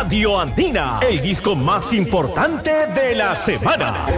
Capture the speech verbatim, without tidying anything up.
Radio Andina, el disco más importante de la semana.